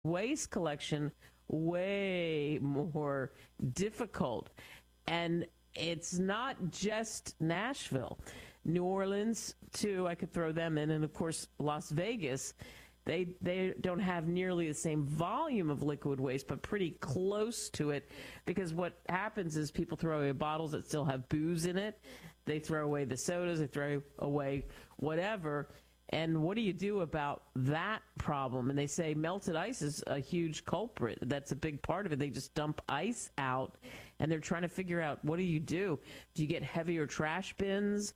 waste collection way more difficult. And it's not just Nashville. New Orleans, too, I could throw them in. And, of course, Las Vegas, they don't have nearly the same volume of liquid waste, but pretty close to it, because what happens is people throw away bottles that still have booze in it. They throw away the sodas. They throw away whatever. And what do you do about that problem? And they say melted ice is a huge culprit. That's a big part of it. They just dump ice out, and they're trying to figure out, what do you do? Do you get heavier trash bins?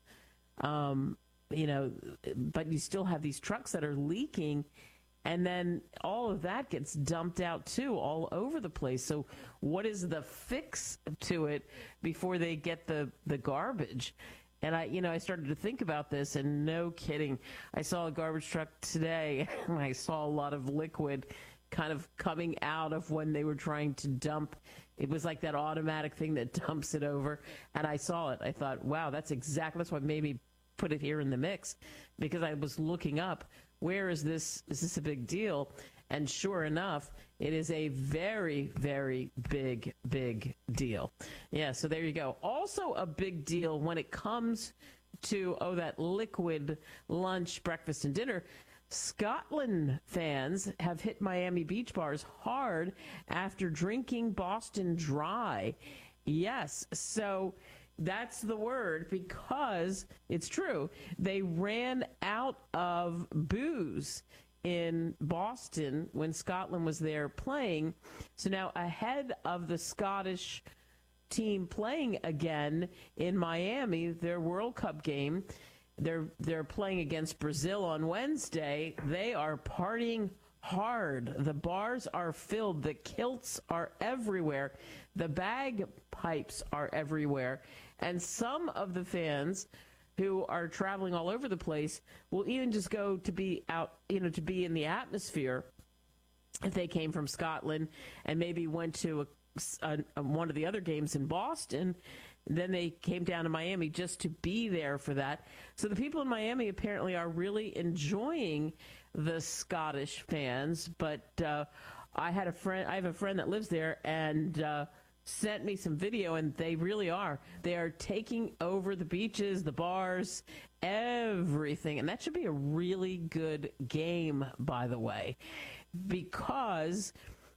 But you still have these trucks that are leaking, and then all of that gets dumped out, too, all over the place. So what is the fix to it before they get the garbage? And I started to think about this, and no kidding, I saw a garbage truck today, and I saw a lot of liquid kind of coming out of when they were trying to dump. It was like that automatic thing that dumps it over, and I saw it. I thought, wow, that's what made me put it here in the mix, because I was looking up, where is this a big deal? And sure enough, it is a very, very big, big deal. Yeah, so there you go. Also a big deal when it comes to, that liquid lunch, breakfast, and dinner. Scotland fans have hit Miami beach bars hard after drinking Boston Dry. Yes, so that's the word, because it's true. They ran out of booze in Boston when Scotland was there playing. So now, ahead of the Scottish team playing again in Miami, their World Cup game, they're playing against Brazil on Wednesday. They are partying hard. The bars are filled. The kilts are everywhere. The bagpipes are everywhere. And some of the fans who are traveling all over the place will even just go to be out, to be in the atmosphere. If they came from Scotland and maybe went to one of the other games in Boston, then they came down to Miami just to be there for that. So the people in Miami apparently are really enjoying the Scottish fans. But I have a friend that lives there, and sent me some video, and they really are. They are taking over the beaches, the bars, everything. And that should be a really good game, by the way, because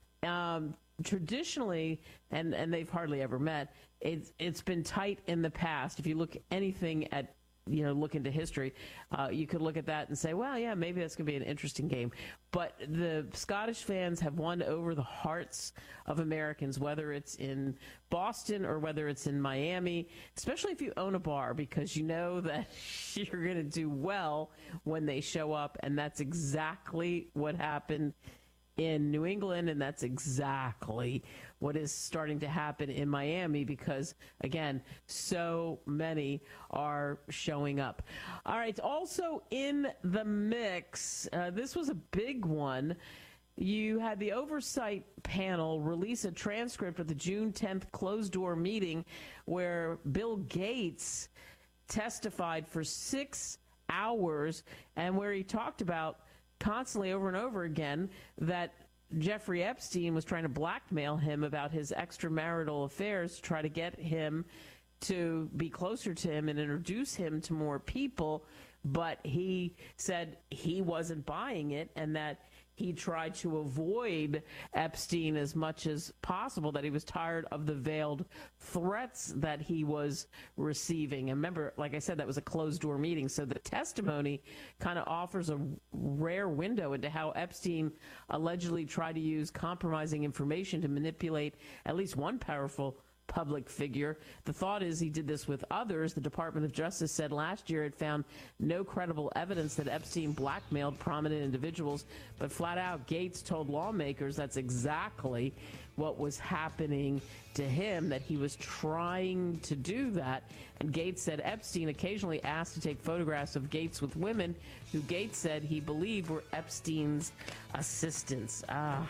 traditionally, and they've hardly ever met, it's been tight in the past. If you look anything at, look into history, you could look at that and say, well, yeah, maybe that's going to be an interesting game. But the Scottish fans have won over the hearts of Americans, whether it's in Boston or whether it's in Miami, especially if you own a bar, because you know that you're going to do well when they show up. And that's exactly what happened in New England, and that's exactly what is starting to happen in Miami, because, again, so many are showing up. All right, also in the mix, this was a big one. You had the oversight panel release a transcript of the June 10th closed-door meeting where Bill Gates testified for 6 hours, and where he talked about constantly over and over again that Jeffrey Epstein was trying to blackmail him about his extramarital affairs to try to get him to be closer to him and introduce him to more people. But he said he wasn't buying it, and that he tried to avoid Epstein as much as possible, that he was tired of the veiled threats that he was receiving. And remember, like I said, that was a closed-door meeting. So the testimony kind of offers a rare window into how Epstein allegedly tried to use compromising information to manipulate at least one powerful public figure. The thought is he did this with others. The Department of Justice said last year it found no credible evidence that Epstein blackmailed prominent individuals, but flat out Gates told lawmakers that's exactly what was happening to him, that he was trying to do that. And Gates said Epstein occasionally asked to take photographs of Gates with women who Gates said he believed were Epstein's assistants. All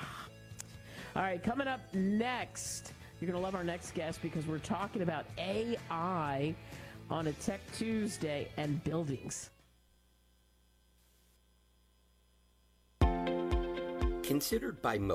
right, coming up next, you're going to love our next guest, because we're talking about AI on a Tech Tuesday and buildings. Considered by most